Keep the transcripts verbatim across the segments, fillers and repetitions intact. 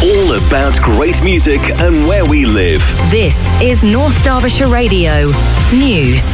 all about great music and where we live. This is North Derbyshire Radio News.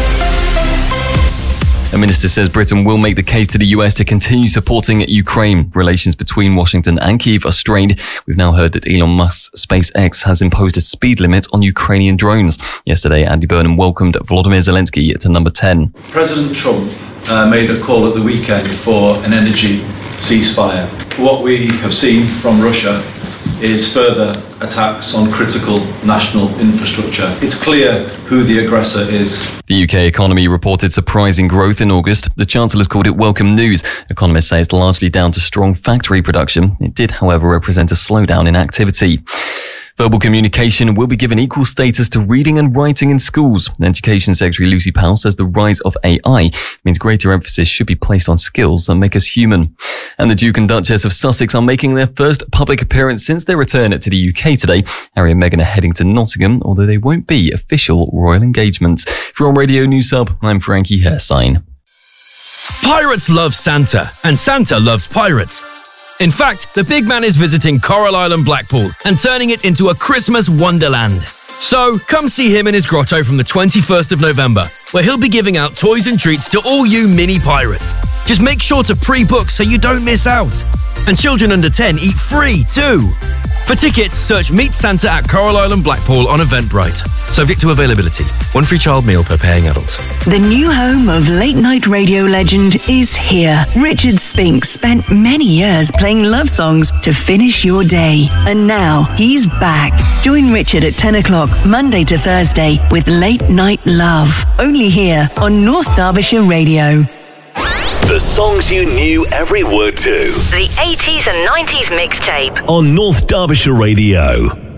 A minister says Britain will make the case to the U S to continue supporting Ukraine. Relations between Washington and Kyiv are strained. We've now heard that Elon Musk's SpaceX has imposed a speed limit on Ukrainian drones. Yesterday, Andy Burnham welcomed Volodymyr Zelensky to number ten. President Trump uh, made a call at the weekend for an energy ceasefire. What we have seen from Russia is further attacks on critical national infrastructure. It's clear who the aggressor is. The U K economy reported surprising growth in August. The Chancellor's called it welcome news. Economists say it's largely down to strong factory production. It did, however, represent a slowdown in activity. Verbal communication will be given equal status to reading and writing in schools. Education Secretary Lucy Powell says the rise of A I means greater emphasis should be placed on skills that make us human. And the Duke and Duchess of Sussex are making their first public appearance since their return to the U K today. Harry and Meghan are heading to Nottingham, although they won't be official royal engagements. From Radio News Hub, I'm Frankie Hairsign. Pirates love Santa, and Santa loves pirates. In fact, the big man is visiting Coral Island Blackpool and turning it into a Christmas wonderland. So, come see him in his grotto from the twenty-first of November, where he'll be giving out toys and treats to all you mini pirates. Just make sure to pre-book so you don't miss out. And children under ten eat free too. For tickets, search Meet Santa at Coral Island Blackpool on Eventbrite. Subject to availability. One free child meal per paying adult. The new home of late-night radio legend is here. Richard Spink spent many years playing love songs to finish your day. And now, he's back. Join Richard at ten o'clock, Monday to Thursday, with Late Night Love. Only here on North Derbyshire Radio. The songs you knew every word to. The eighties and nineties mixtape On North Derbyshire Radio.